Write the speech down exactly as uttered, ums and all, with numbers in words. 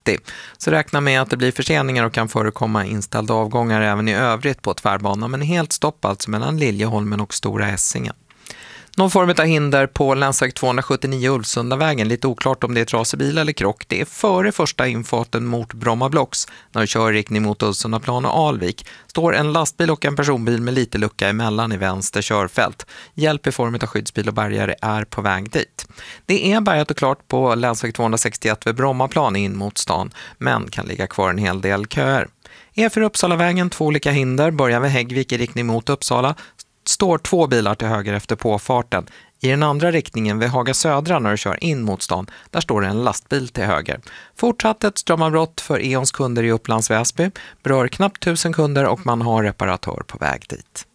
trettio. Så räkna med att det blir förseningar och kan förekomma inställda avgångar även i övrigt på tvärbanan, men helt stopp alltså mellan Liljeholmen och Stora Essingen. Någon form av hinder på länsväg tvåhundrasjuttionio Ulvsundavägen. Lite oklart om det är trasig eller krock. Det är före första infarten mot Bromma Blocks. När du kör i riktning mot Ulvsundaplan och Alvik står en lastbil och en personbil med lite lucka emellan i vänster körfält. Hjälp i form av skyddsbil och bärgare är på väg dit. Det är bärgat och klart på länsväg tvåhundrasextioett vid Brommaplan in mot stan, men kan ligga kvar en hel del köer. E fyra Uppsalavägen, två olika hinder. Börjar med Häggvik i riktning mot Uppsala. Står två bilar till höger efter påfarten. I den andra riktningen vid Haga Södra när du kör in mot stan, där står det en lastbil till höger. Fortsatt ett strömavbrott för E O Ns kunder i Upplands Väsby. Berör knappt tusen kunder och man har reparatör på väg dit.